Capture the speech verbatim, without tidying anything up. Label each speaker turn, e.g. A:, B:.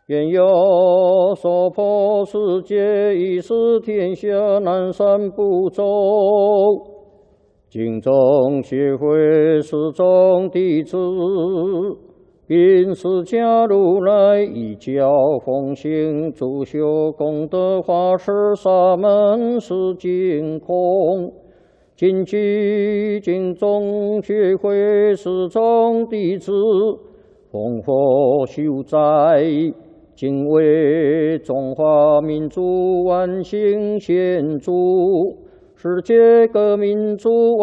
A: 愿有所破世界，以示天下南赡部洲。敬宗协会始终弟子，并释迦如来一教奉行，主修功德法师沙门是净空。谨记敬宗协会始终弟子，奉佛修斋，敬为中华民族万幸献祝，世界各民族